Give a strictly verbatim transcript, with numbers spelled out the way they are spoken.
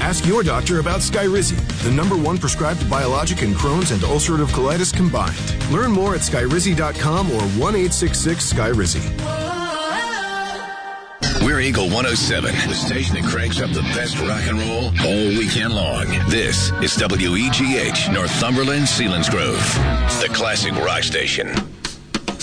Ask your doctor about Skyrizi, the number one prescribed biologic in Crohn's and ulcerative colitis combined. Learn more at skyrizi dot com or one eight six six Skyrizi. We're Eagle one oh seven, the station that cranks up the best rock and roll all weekend long. This is W E G H, Northumberland, Selinsgrove, the classic rock station.